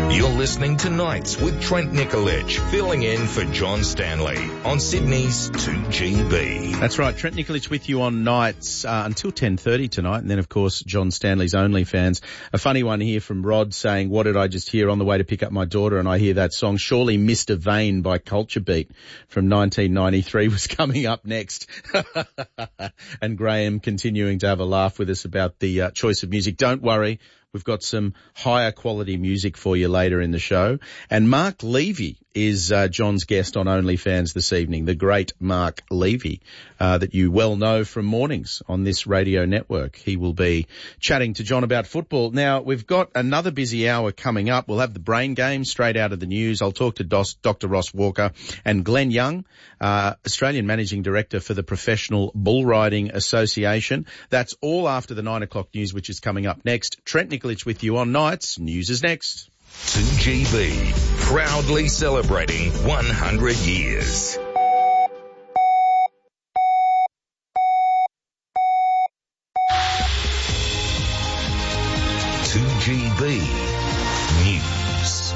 You're listening to Nights with Trent Nikolic, filling in for John Stanley on Sydney's 2GB. That's right, Trent Nikolic with you on Nights until 10:30 tonight, and then of course John Stanley's OnlyFans. A funny one here from Rod saying, "What did I just hear on the way to pick up my daughter?" And I hear that song, Surely Mr. Vane by Culture Beat from 1993 was coming up next. And Graham continuing to have a laugh with us about the choice of music. Don't worry. We've got some higher quality music for you later in the show. And Mark Levy is John's guest on OnlyFans this evening, the great Mark Levy, that you well know from mornings on this radio network. He will be chatting to John about football. Now, we've got another busy hour coming up. We'll have the brain game straight out of the news. I'll talk to Dr. Ross Walker and Glenn Young, Australian Managing Director for the Professional Bull Riding Association. That's all after the 9 o'clock news, which is coming up next. Trent Nikolic with you on Nights. News is next. 2GB, proudly celebrating 100 years. News.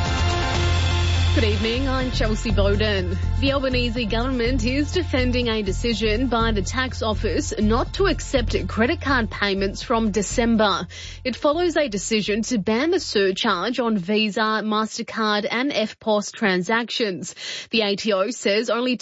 Good evening, I'm Chelsea Bowden. The Albanese government is defending a decision by the tax office not to accept credit card payments from December. It follows a decision to ban the surcharge on Visa, MasterCard and EFTPOS transactions. The ATO says only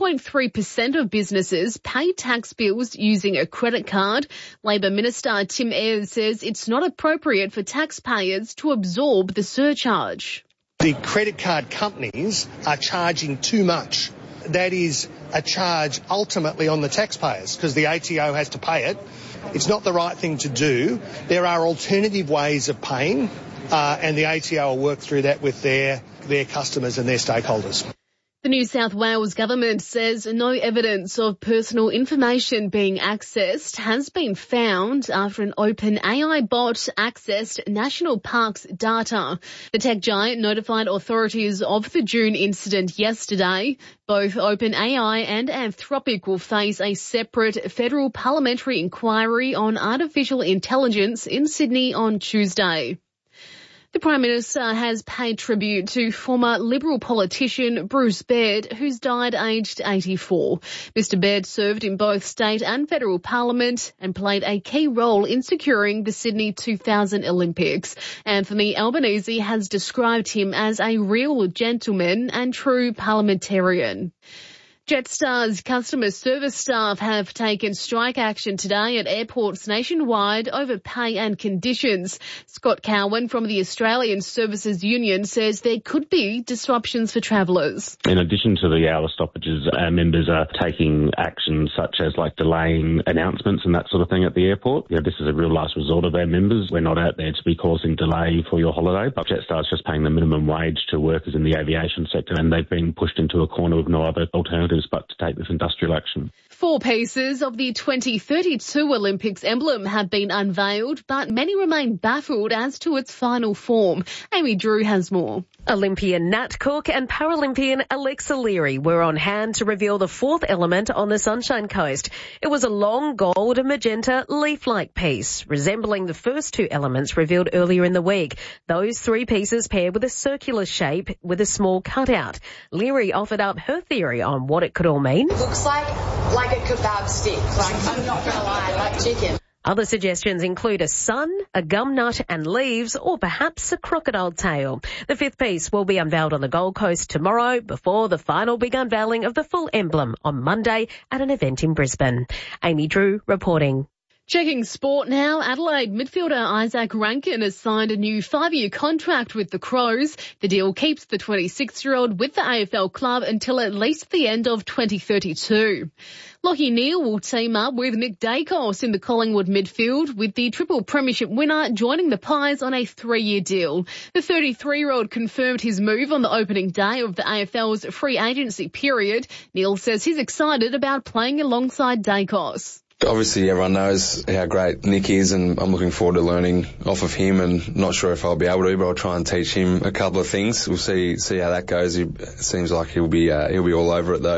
2.3% of businesses pay tax bills using a credit card. Labor Minister Tim Ayres says it's not appropriate for taxpayers to absorb the surcharge. The credit card companies are charging too much. That is a charge ultimately on the taxpayers because the ATO has to pay it. It's not the right thing to do. There are alternative ways of paying and the ATO will work through that with their customers and their stakeholders. The New South Wales government says no evidence of personal information being accessed has been found after an OpenAI bot accessed National Parks data. The tech giant notified authorities of the June incident yesterday. Both OpenAI and Anthropic will face a separate federal parliamentary inquiry on artificial intelligence in Sydney on Tuesday. The Prime Minister has paid tribute to former Liberal politician Bruce Baird, who's died aged 84. Mr Baird served in both state and federal parliament and played a key role in securing the Sydney 2000 Olympics. Anthony Albanese has described him as a real gentleman and true parliamentarian. Jetstar's customer service staff have taken strike action today at airports nationwide over pay and conditions. Scott Cowan from the Australian Services Union says there could be disruptions for travellers. In addition to the hour stoppages, our members are taking actions such as delaying announcements and that sort of thing at the airport. This is a real last resort of our members. We're not out there to be causing delay for your holiday, but Jetstar's just paying the minimum wage to workers in the aviation sector and they've been pushed into a corner with no other alternatives but to take this industrial action. 4 pieces of the 2032 Olympics emblem have been unveiled, but many remain baffled as to its final form. Amy Drew has more. Olympian Nat Cook and Paralympian Alexa Leary were on hand to reveal the 4th element on the Sunshine Coast. It was a long gold and magenta leaf-like piece, resembling the first 2 elements revealed earlier in the week. Those 3 pieces paired with a circular shape with a small cutout. Leary offered up her theory on what it could all mean. It looks like a kebab stick. I'm not going to lie, like chicken. Other suggestions include a sun, a gum nut and leaves, or perhaps a crocodile tail. The 5th piece will be unveiled on the Gold Coast tomorrow before the final big unveiling of the full emblem on Monday at an event in Brisbane. Amy Drew reporting. Checking sport now, Adelaide midfielder Isaac Rankin has signed a new 5-year contract with the Crows. The deal keeps the 26-year-old with the AFL club until at least the end of 2032. Lachie Neale will team up with Nick Dacos in the Collingwood midfield, with the triple premiership winner joining the Pies on a 3-year deal. The 33-year-old confirmed his move on the opening day of the AFL's free agency period. Neale says he's excited about playing alongside Dacos. Obviously, everyone knows how great Nick is, and I'm looking forward to learning off of him, and not sure if I'll be able to, but I'll try and teach him a couple of things. We'll see how that goes. It seems like he'll be all over it, though.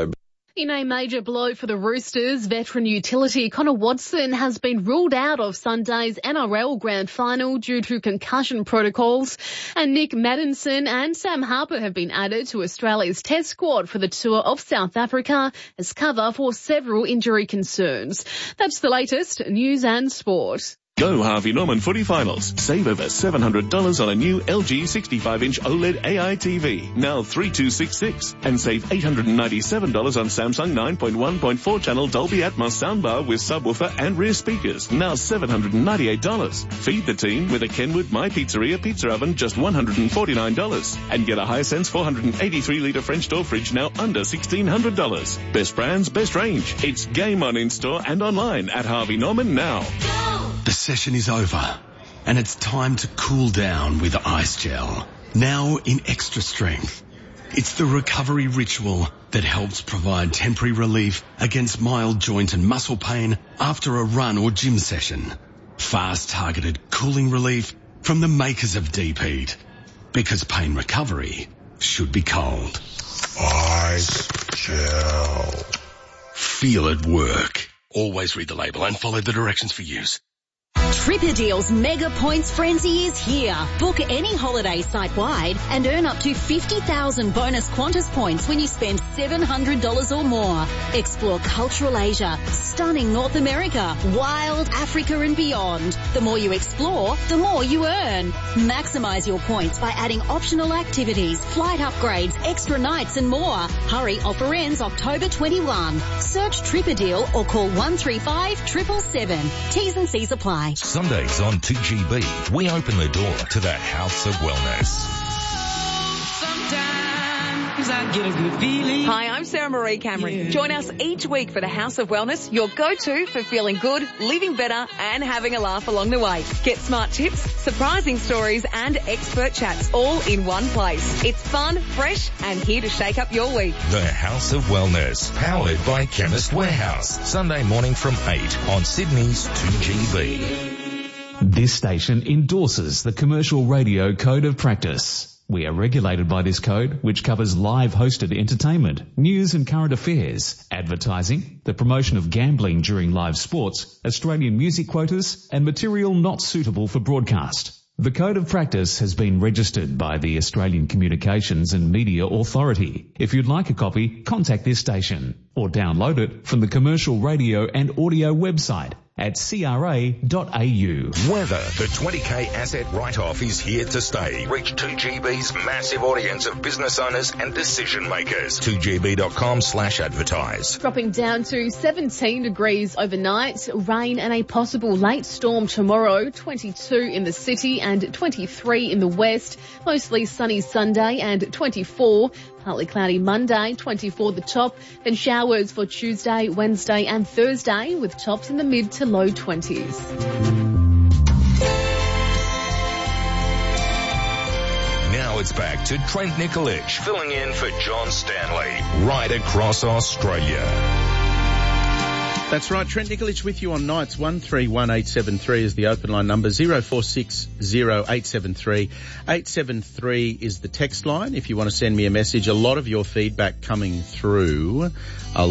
In a major blow for the Roosters, veteran utility Connor Watson has been ruled out of Sunday's NRL Grand Final due to concussion protocols, and Nick Maddinson and Sam Harper have been added to Australia's Test squad for the tour of South Africa as cover for several injury concerns. That's the latest news and sport. Go Harvey Norman footy finals. Save over $700 on a new LG 65-inch OLED AI TV, now $3,266. And save $897 on Samsung 9.1.4 channel Dolby Atmos soundbar with subwoofer and rear speakers, now $798. Feed the team with a Kenwood My Pizzeria pizza oven, just $149. And get a Hisense 483-litre French door fridge, now under $1,600. Best brands, best range. It's game on in-store and online at Harvey Norman now. The session is over, and it's time to cool down with Ice Gel, now in extra strength. It's the recovery ritual that helps provide temporary relief against mild joint and muscle pain after a run or gym session. Fast targeted cooling relief from the makers of Deep Heat, because pain recovery should be cold. Ice Gel. Feel it work. Always read the label and follow the directions for use. Tripperdeal's Mega Points Frenzy is here. Book any holiday site-wide and earn up to 50,000 bonus Qantas points when you spend $700 or more. Explore cultural Asia, stunning North America, wild Africa and beyond. The more you explore, the more you earn. Maximize your points by adding optional activities, flight upgrades, extra nights and more. Hurry, offer ends October 21. Search Tripperdeal or call 135 777. T's and C's apply. Sundays on 2GB, we open the door to the House of Wellness. Hi, I'm Sarah Marie Cameron. Join us each week for the House of Wellness, your go-to for feeling good, living better and having a laugh along the way. Get smart tips, surprising stories and expert chats all in one place. It's fun, fresh and here to shake up your week. The House of Wellness, powered by Chemist Warehouse. Sunday morning from 8 on Sydney's 2GB. This station endorses the Commercial Radio Code of Practice. We are regulated by this code, which covers live hosted entertainment, news and current affairs, advertising, the promotion of gambling during live sports, Australian music quotas, and material not suitable for broadcast. The Code of Practice has been registered by the Australian Communications and Media Authority. If you'd like a copy, contact this station or download it from the Commercial Radio and Audio website at cra.au. Weather. The 20K asset write-off is here to stay. Reach 2GB's massive audience of business owners and decision makers. 2gb.com/advertise. Dropping down to 17 degrees overnight. Rain and a possible late storm tomorrow. 22 in the city and 23 in the west. Mostly sunny Sunday and 24. Partly cloudy Monday, 24 the top, then showers for Tuesday, Wednesday and Thursday with tops in the mid to low 20s. Now it's back to Trent Nikolic filling in for John Stanley right across Australia. That's right, Trent Nikolic with you on nights. 131873 is the open line number. 0460873873. 873 is the text line if you want to send me a message. A lot of your feedback coming through. And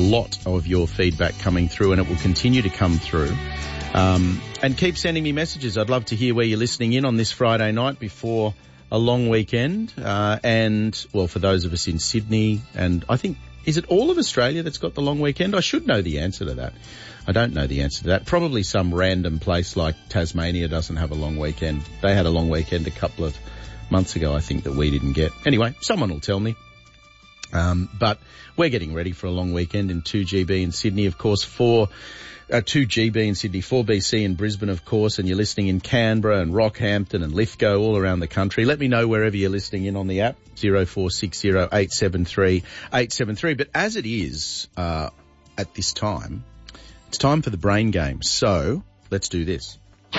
it will continue to come through. And keep sending me messages. I'd love to hear where you're listening in on this Friday night before a long weekend. For those of us in Sydney, and I think, is it all of Australia that's got the long weekend? I should know the answer to that. I don't know the answer to that. Probably some random place like Tasmania doesn't have a long weekend. They had a long weekend a couple of months ago, I think, that we didn't get. Anyway, someone will tell me. But we're getting ready for a long weekend in 2GB in Sydney, of course, 2GB in Sydney, 4BC in Brisbane, of course, and you're listening in Canberra and Rockhampton and Lithgow all around the country. Let me know wherever you're listening in on the app, 0460873873. But as it is at this time, it's time for the brain game. So let's do this.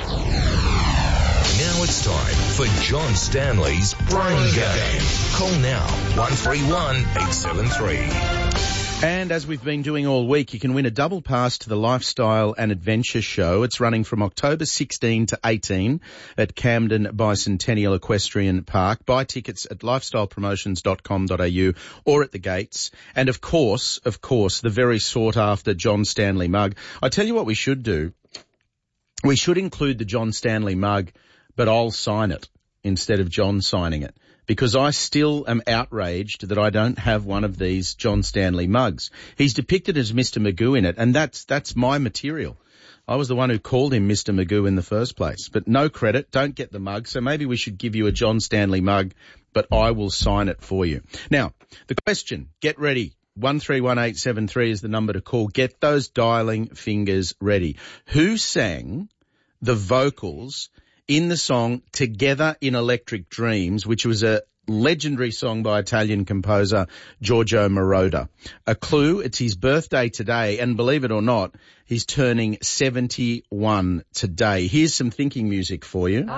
Now it's time for John Stanley's Brain Game. Call now, 131873. And as we've been doing all week, you can win a double pass to the Lifestyle and Adventure Show. It's running from October 16 to 18 at Camden Bicentennial Equestrian Park. Buy tickets at lifestylepromotions.com.au or at the gates. And of course, the very sought after John Stanley mug. I tell you what we should do. We should include the John Stanley mug, but I'll sign it instead of John signing it. Because I still am outraged that I don't have one of these John Stanley mugs. He's depicted as Mr. Magoo in it, and that's my material. I was the one who called him Mr. Magoo in the first place. But no credit, don't get the mug, so maybe we should give you a John Stanley mug, but I will sign it for you. Now, the question, get ready. 131873 is the number to call. Get those dialing fingers ready. Who sang the vocals in the song Together in Electric Dreams, which was a legendary song by Italian composer Giorgio Moroder? A clue, it's his birthday today, and believe it or not, he's turning 71 today. Here's some thinking music for you.